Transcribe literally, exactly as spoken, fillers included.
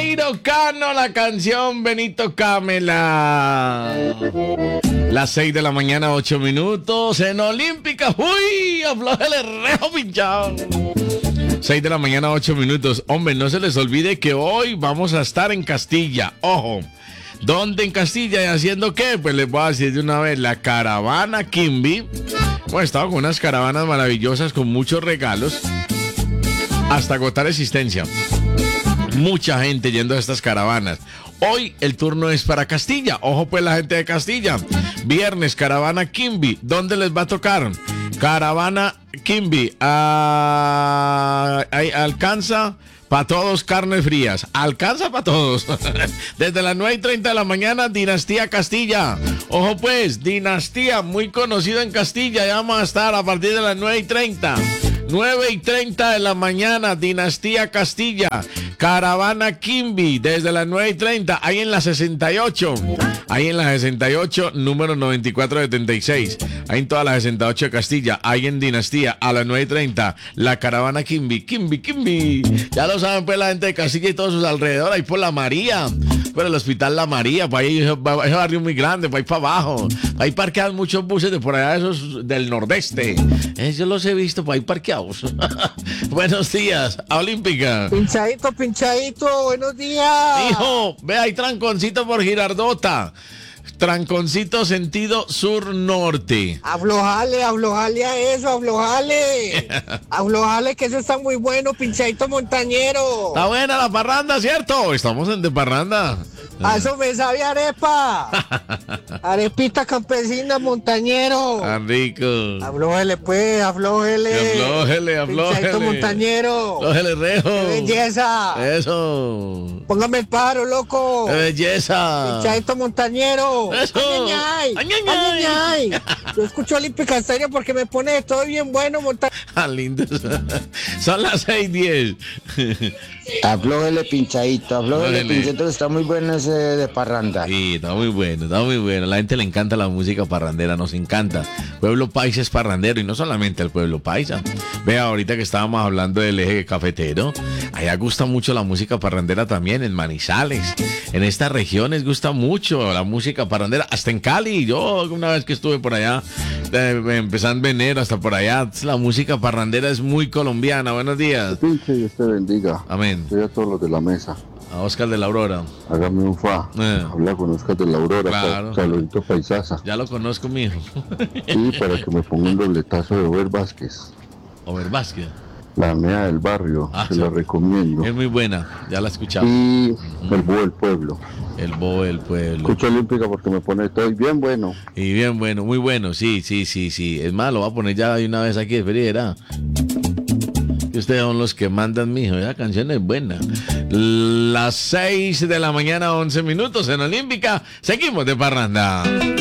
Jairo Cano, la canción Benito Camela. Las seis de la mañana, ocho minutos en Olímpica. ¡Uy! Aflójale rejo pinchado. seis de la mañana, ocho minutos. Hombre, no se les olvide que hoy vamos a estar en Castilla. Ojo. ¿Dónde en Castilla y haciendo qué? Pues les voy a decir de una vez, la caravana Kimby. Hemos estado con unas caravanas maravillosas con muchos regalos hasta agotar existencia. Mucha gente yendo a estas caravanas. Hoy el turno es para Castilla. Ojo pues la gente de Castilla. Viernes, caravana Kimby. ¿Dónde les va a tocar? Caravana Kimby. Ah, ahí alcanza para todos carnes frías. Alcanza para todos. Desde las nueve y treinta de la mañana, Dinastía Castilla. Ojo pues, Dinastía, muy conocido en Castilla. Ya vamos a estar a partir de las nueve y treinta. nueve y treinta de la mañana, Dinastía Castilla. Caravana Kimby, desde las nueve y treinta, ahí en la sesenta y ocho. Ahí en la sesenta y ocho, número noventa y cuatro setenta y seis. Ahí en toda la sesenta y ocho de Castilla, ahí en Dinastía, a las nueve y treinta, la caravana Kimby, Kimby, Kimby. Ya lo saben pues la gente de Castilla y todos sus alrededores, ahí por la María, por el Hospital La María, por ahí ese barrio muy grande, por ahí para abajo. Ahí parquean muchos buses de por allá, esos del nordeste. Eh, yo los he visto por ahí parqueados. Buenos días, a Olímpica. Pinchadito, pinchadito, buenos días. Hijo, ve ahí tranconcito por Girardota. Tranconcito sentido sur-norte. Aflojale, aflojale a eso, aflojale. Aflojale que eso está muy bueno, pinchadito montañero. Está buena la parranda, ¿cierto? Estamos en de parranda. A eso me sabe arepa. Arepita campesina, montañero. ¡Ah, rico! Aflójele pues, aflójele. Aflójele, aflójele. Pinchadito montañero. Aflójele, rejo. ¡Qué belleza! Eso. Póngame el paro, loco. ¡Qué belleza! Pinchadito montañero. Eso. ¡Añañay! ¡Añañay! ¡Añañay! Yo escucho Olímpica Estéreo porque me pone todo bien bueno, montañero. ¡Ah, lindos! Son las seis diez. Aflójele pinchadito, aflójele Aflójele. pinchadito, está muy bueno ese de parranda. Sí, está muy bueno, está muy bueno. A la gente le encanta la música parrandera, nos encanta. Pueblo Paisa es parrandero y no solamente el Pueblo Paisa. Vea, ahorita que estábamos hablando del eje cafetero, allá gusta mucho la música parrandera también, en Manizales. En estas regiones gusta mucho la música parrandera, hasta en Cali. Yo una vez que estuve por allá, eh, empezando en enero hasta por allá, la música parrandera es muy colombiana. Buenos días. Pinche, Dios te bendiga. Amén. Soy a todos los de la mesa. A Oscar de la Aurora. Hágame un fa. Eh. Habla con Oscar de la Aurora. Claro. Saludito paisaza. Ya lo conozco, mijo. Sí, para que me ponga un dobletazo de Over Vázquez. Over Vázquez. La mea del barrio. Ah, se sí. la recomiendo. Es muy buena, ya la escuchamos. Y el Bo del Pueblo. El Bo del Pueblo. Escucho Olímpica porque me pone todo bien bueno. Y bien bueno, muy bueno, sí, sí, sí, sí. Es más, lo voy a poner ya de una vez aquí, espera. Que ustedes son los que mandan, mijo. La canción es buena. Las seis de la mañana, once minutos en Olímpica. Seguimos de parranda.